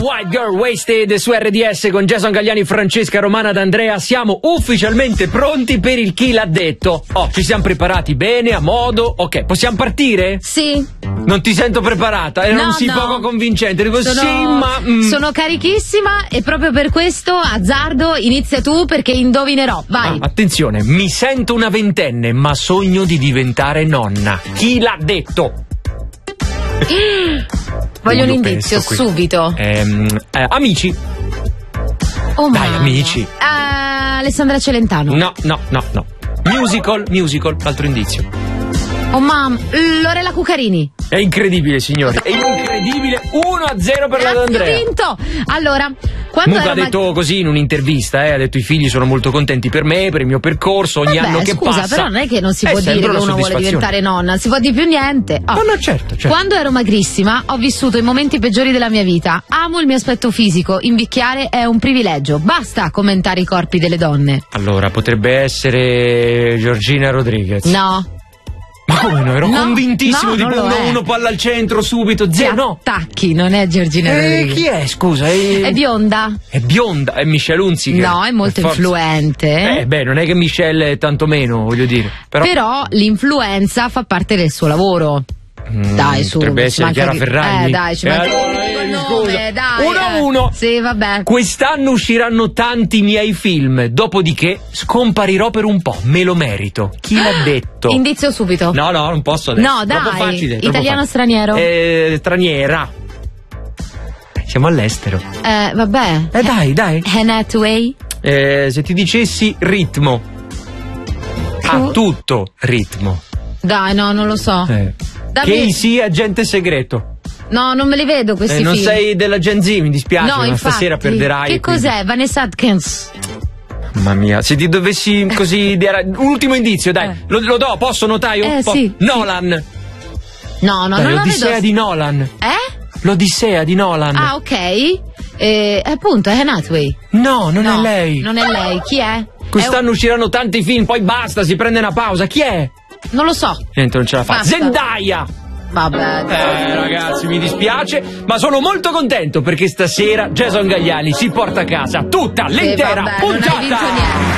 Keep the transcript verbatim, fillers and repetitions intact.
White Girl Wasted su R D S con Jason Gagliani, Francesca Romana D'Andrea. Siamo ufficialmente pronti per il Chi l'ha detto. Oh, ci siamo preparati bene, a modo. Ok, possiamo partire? Sì. Non ti sento preparata, eh, no, non sei no. poco convincente. Dico sono, sì, ma mm. sono carichissima e proprio per questo, azzardo, inizia tu perché indovinerò. Vai. Ah, attenzione, mi sento una ventenne, ma sogno di diventare nonna. Chi l'ha detto? Voglio Uh, un indizio subito. Ehm, eh, amici. Oh, Dai, mamma. amici. Uh, Alessandra Celentano. No, no, no, no. Musical, musical, altro indizio. Oh mamma, Lorella Cuccarini. È incredibile, signori. È incredibile. uno a zero per la D'Andrea. Ho vinto. Allora, Comunque quando ero ha detto mag- così in un'intervista, eh, ha detto i figli sono molto contenti per me, per il mio percorso, ogni Vabbè, anno che scusa, passa. però non è che non si è può dire sempre che una uno vuole soddisfazione. diventare nonna, non si può dire più niente. Oh. No, no, certo, certo. Quando ero magrissima ho vissuto i momenti peggiori della mia vita. Amo il mio aspetto fisico, invecchiare è un privilegio. Basta commentare i corpi delle donne. Allora, potrebbe essere Georgina Rodriguez. No. Ma come no? Ero No, convintissimo no, di non lo uno, è. uno palla al centro subito, zero. No. Attacchi, non è Georgina Eh, Rodriguez. chi è, scusa? È, È bionda? È bionda, è Michelle Hunziker. No, è molto Per forza. influente. Eh, beh, non è che Michelle è tanto meno, voglio dire. Però, Però l'influenza fa parte del suo lavoro. Mm, Dai, su. potrebbe ci essere manca Chiara che- Ferragni. Eh, dai, ci Eh, manca allora, il eh, nome, scusa. dai. uno a eh. uno. Sì, vabbè. Quest'anno usciranno tanti miei film, dopodiché scomparirò per un po', me lo merito. Chi l'ha detto? Indizio subito. No, no, non posso adesso. No, dai. Troppo facile. troppo Italiano o facile. straniero? Eh, straniera. Siamo all'estero. Eh, vabbè. Eh dai, dai. Anne Hathaway? Eh, se ti dicessi ritmo. Ha Tu- tutto ritmo. Dai, no, non lo so. Eh. Dammi- Che sia agente segreto. No, non me li vedo questi Eh, non film. sei della Gen Z, mi dispiace, No, ma infatti. stasera perderai. Che quindi- cos'è? Vanessa Hudgens. Mamma mia, se ti dovessi così dire. Ultimo indizio, dai. Eh. Lo, lo do, posso notaio? Eh, Po- sì. Nolan. No, no, Dai, non la l'Odissea vedo. di Nolan. Eh? L'Odissea di Nolan. Ah, ok. Eh, appunto, è Anne Hathaway. No, non No, è lei. Non è lei. Chi è? Quest'anno usciranno tanti film, poi basta, si prende una pausa. Chi è? È un- Non lo so. Niente, non ce la fa. Basta. Zendaya! Vabbè. Eh, ragazzi, mi dispiace, ma sono molto contento perché stasera Jason Gagliani si porta a casa tutta Sì, l'intera vabbè, non hai vinto puntata. niente.